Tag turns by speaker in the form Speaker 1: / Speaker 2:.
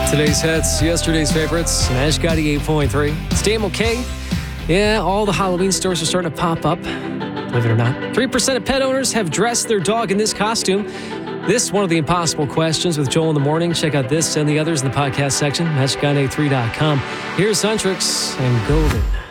Speaker 1: Today's hits, yesterday's favorites, Nash Gotti 8.3. It's Dan Mulcahy. Yeah, all the Halloween stores are starting to pop up, believe it or not. 3% of pet owners have dressed their dog in this costume. This is one of the impossible questions with Joel in the morning. Check out this and the others in the podcast section, MatchGuy3.com. Here's Huntrix and Golden.